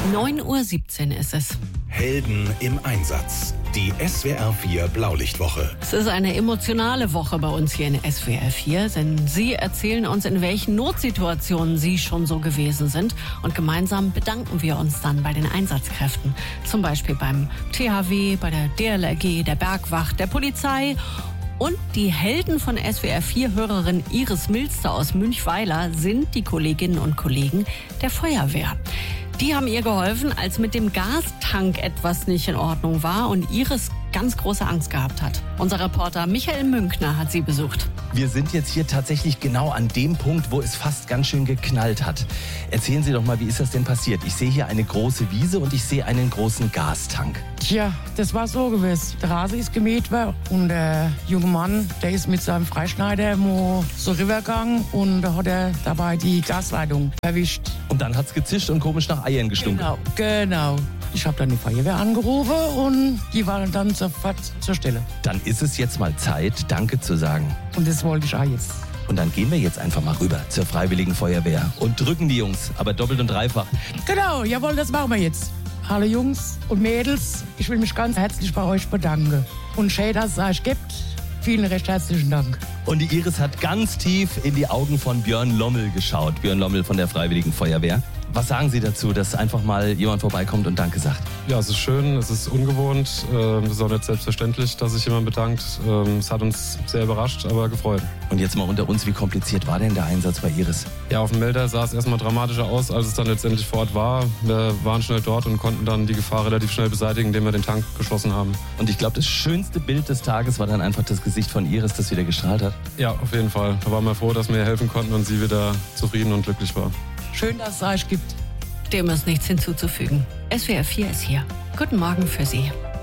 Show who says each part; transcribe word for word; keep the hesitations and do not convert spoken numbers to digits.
Speaker 1: neun Uhr siebzehn ist es.
Speaker 2: Helden im Einsatz. Die S W R vier Blaulichtwoche.
Speaker 1: Es ist eine emotionale Woche bei uns hier in S W R vier, denn Sie erzählen uns, in welchen Notsituationen Sie schon so gewesen sind. Und gemeinsam bedanken wir uns dann bei den Einsatzkräften. Zum Beispiel beim T H W, bei der D L R G, der Bergwacht, der Polizei. Und die Helden von S W R vier-Hörerin Iris Milster aus Münchweiler sind die Kolleginnen und Kollegen der Feuerwehr. Die haben ihr geholfen, als mit dem Gastank etwas nicht in Ordnung war und Iris ganz große Angst gehabt hat. Unser Reporter Michael Münkner hat sie besucht.
Speaker 3: Wir sind jetzt hier tatsächlich genau an dem Punkt, wo es fast ganz schön geknallt hat. Erzählen Sie doch mal, wie ist das denn passiert? Ich sehe hier eine große Wiese und ich sehe einen großen Gastank.
Speaker 4: Tja, das war so gewesen. Der Rasen ist gemäht worden und der junge Mann, der ist mit seinem Freischneider mal so rübergegangen und da hat er dabei die Gasleitung erwischt.
Speaker 3: Und dann hat's gezischt und komisch nach Eiern gestunken.
Speaker 4: Genau, genau. Ich habe dann die Feuerwehr angerufen und die waren dann sofort zur Stelle.
Speaker 3: Dann ist es jetzt mal Zeit, Danke zu sagen.
Speaker 4: Und das wollte ich auch jetzt.
Speaker 3: Und dann gehen wir jetzt einfach mal rüber zur Freiwilligen Feuerwehr und drücken die Jungs, aber doppelt und dreifach.
Speaker 4: Genau, jawohl, das machen wir jetzt. Alle Jungs und Mädels, ich will mich ganz herzlich bei euch bedanken. Und schön, dass es euch gibt. Vielen recht herzlichen Dank.
Speaker 3: Und die Iris hat ganz tief in die Augen von Björn Lommel geschaut. Björn Lommel von der Freiwilligen Feuerwehr. Was sagen Sie dazu, dass einfach mal jemand vorbeikommt und Danke sagt?
Speaker 5: Ja, es ist schön, es ist ungewohnt, es ist auch nicht selbstverständlich, dass sich jemand bedankt. Es hat uns sehr überrascht, aber gefreut.
Speaker 3: Und jetzt mal unter uns, wie kompliziert war denn der Einsatz bei Iris?
Speaker 5: Ja, auf dem Melder sah es erstmal dramatischer aus, als es dann letztendlich vor Ort war. Wir waren schnell dort und konnten dann die Gefahr relativ schnell beseitigen, indem wir den Tank geschlossen haben.
Speaker 3: Und ich glaube, das schönste Bild des Tages war dann einfach das Gesicht von Iris, das wieder gestrahlt hat.
Speaker 5: Ja, auf jeden Fall. Da waren wir froh, dass wir ihr helfen konnten und sie wieder zufrieden und glücklich war.
Speaker 4: Schön, dass es euch gibt.
Speaker 1: Dem ist nichts hinzuzufügen. S W R vier ist hier. Guten Morgen für Sie.